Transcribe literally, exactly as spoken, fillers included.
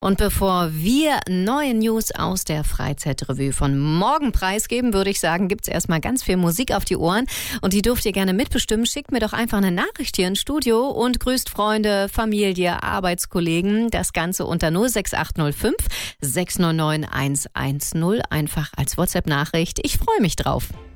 Und bevor wir neue News aus der Freizeitrevue von morgen preisgeben, würde ich sagen, gibt's erstmal ganz viel Musik auf die Ohren. Und die dürft ihr gerne mitbestimmen. Schickt mir doch einfach eine Nachricht hier ins Studio und grüßt Freunde, Familie, Arbeitskollegen. Das Ganze unter null sechs acht null fünf sechs neun neun eins eins null. Einfach als WhatsApp-Nachricht. Ich freue mich drauf.